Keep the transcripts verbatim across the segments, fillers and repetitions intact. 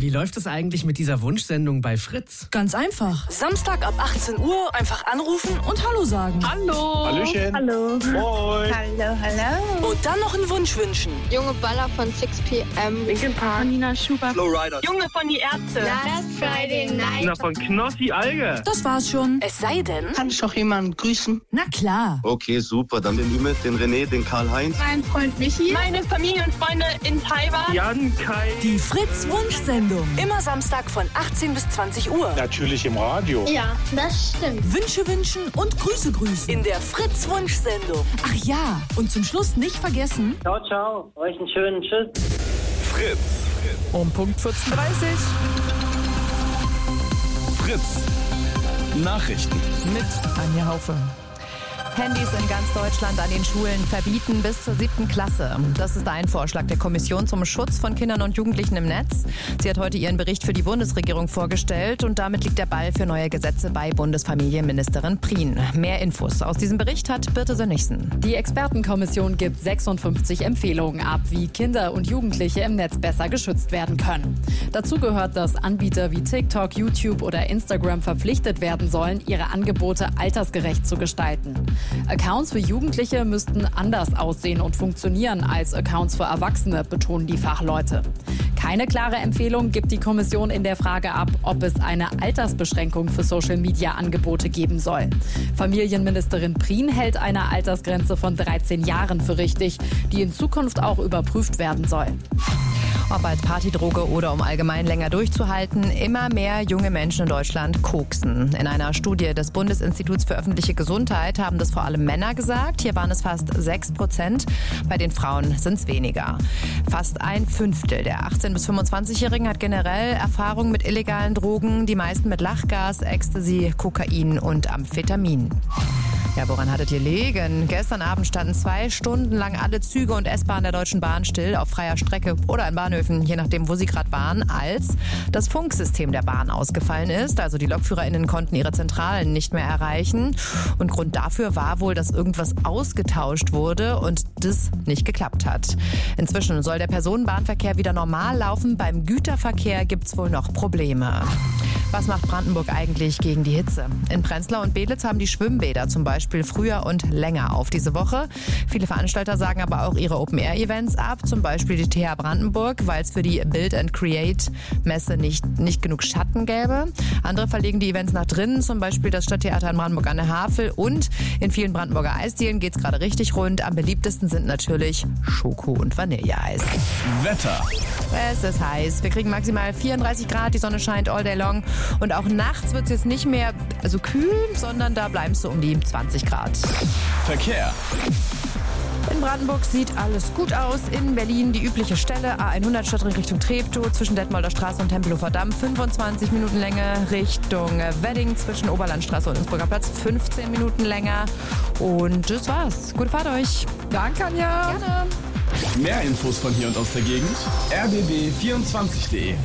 Wie läuft es eigentlich mit dieser Wunschsendung bei Fritz? Ganz einfach. Samstag ab achtzehn Uhr einfach anrufen und Hallo sagen. Hallo! Hallöchen! Hallo. Moin! Hallo, hallo. Und dann noch einen Wunsch wünschen. Junge Baller von six P M. Linkin Park. Nina Schubert. Flowrider. Junge von die Ärzte. Last Friday Night. Na, von Knossi Alge. Das war's schon. Es sei denn... Kann ich noch jemanden grüßen? Na klar. Okay, super. Dann den Ümit, den René, den Karl-Heinz. Mein Freund Michi. Meine Familie und Freunde in Taiwan. Jan, Kai. Die Fritz-Wunschsendung. Immer Samstag von achtzehn bis zwanzig Uhr. Natürlich im Radio. Ja, das stimmt. Wünsche wünschen und Grüße grüßen. In der Fritz-Wunschsendung. Ach ja, und zum Schluss nicht vergessen... Ciao, ciao. Euch einen schönen Tschüss. Fritz. Um Punkt vierzehn Uhr dreißig. Fritz. Nachrichten. Mit Anja Haufe. Handys in ganz Deutschland an den Schulen verbieten bis zur siebten Klasse. Das ist ein Vorschlag der Kommission zum Schutz von Kindern und Jugendlichen im Netz. Sie hat heute ihren Bericht für die Bundesregierung vorgestellt und damit liegt der Ball für neue Gesetze bei Bundesfamilienministerin Prien. Mehr Infos aus diesem Bericht hat Birte Sönnigsen. Die Expertenkommission gibt sechsundfünfzig Empfehlungen ab, wie Kinder und Jugendliche im Netz besser geschützt werden können. Dazu gehört, dass Anbieter wie TikTok, YouTube oder Instagram verpflichtet werden sollen, ihre Angebote altersgerecht zu gestalten. Accounts für Jugendliche müssten anders aussehen und funktionieren als Accounts für Erwachsene, betonen die Fachleute. Keine klare Empfehlung gibt die Kommission in der Frage ab, ob es eine Altersbeschränkung für Social-Media-Angebote geben soll. Familienministerin Prien hält eine Altersgrenze von dreizehn Jahren für richtig, die in Zukunft auch überprüft werden soll. Ob als Partydroge oder um allgemein länger durchzuhalten, immer mehr junge Menschen in Deutschland koksen. In einer Studie des Bundesinstituts für öffentliche Gesundheit haben das vor allem Männer gesagt. Hier waren es fast sechs Prozent. Bei den Frauen sind es weniger. Fast ein Fünftel der achtzehn- bis fünfundzwanzigjährigen hat generell Erfahrung mit illegalen Drogen. Die meisten mit Lachgas, Ecstasy, Kokain und Amphetamin. Ja, woran hattet ihr liegen? Gestern Abend standen zwei Stunden lang alle Züge und S-Bahnen der Deutschen Bahn still, auf freier Strecke oder in Bahnhöfen, je nachdem, wo sie gerade waren, als das Funksystem der Bahn ausgefallen ist. Also die LokführerInnen konnten ihre Zentralen nicht mehr erreichen. Und Grund dafür war wohl, dass irgendwas ausgetauscht wurde und das nicht geklappt hat. Inzwischen soll der Personenbahnverkehr wieder normal laufen. Beim Güterverkehr gibt's wohl noch Probleme. Was macht Brandenburg eigentlich gegen die Hitze? In Prenzlau und Belitz haben die Schwimmbäder zum Beispiel früher und länger auf diese Woche. Viele Veranstalter sagen aber auch ihre Open-Air-Events ab, zum Beispiel die T H Brandenburg, weil es für die Build and Create-Messe nicht, nicht genug Schatten gäbe. Andere verlegen die Events nach drinnen, zum Beispiel das Stadttheater in Brandenburg an der Havel. Und in vielen Brandenburger Eisdielen geht es gerade richtig rund. Am beliebtesten sind natürlich Schoko- und Vanilleeis. Wetter. Es ist heiß. Wir kriegen maximal vierunddreißig Grad, die Sonne scheint all day long. Und auch nachts wird es jetzt nicht mehr so kühl, sondern da bleiben es so um die zwanzig Grad. Verkehr. In Brandenburg sieht alles gut aus. In Berlin die übliche Stelle, A hundert Stadtring Richtung Treptow, zwischen Detmolder Straße und Tempelhofer Damm, fünfundzwanzig Minuten Länge. Richtung Wedding zwischen Oberlandstraße und Innsbrucker Platz, fünfzehn Minuten länger. Und das war's. Gute Fahrt euch. Danke, Anja. Gerne. Mehr Infos von hier und aus der Gegend. r b b vierundzwanzig punkt d e.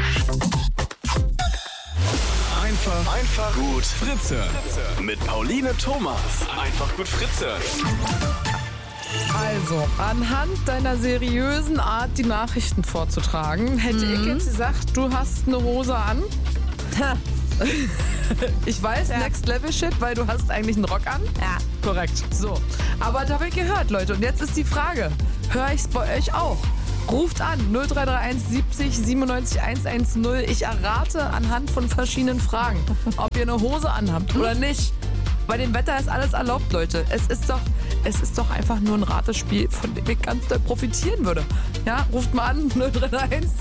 Einfach, einfach gut Fritze. Mit Pauline Thomas. Einfach gut Fritze. Also, anhand deiner seriösen Art, die Nachrichten vorzutragen, hätte Mhm. ich jetzt gesagt, du hast eine Hose an. Ha. Ich weiß, Ja. Next Level Shit, weil du hast eigentlich einen Rock an. Ja. Korrekt. So. Aber das habe ich gehört, Leute. Und jetzt ist die Frage, höre ich es bei euch auch? Ruft an, null drei drei eins siebzig siebenundneunzig hundertzehn. Ich errate anhand von verschiedenen Fragen, ob ihr eine Hose anhabt oder nicht. Bei dem Wetter ist alles erlaubt, Leute. Es ist doch, es ist doch einfach nur ein Ratespiel, von dem ich ganz doll profitieren würde. Ja, ruft mal an, null drei drei eins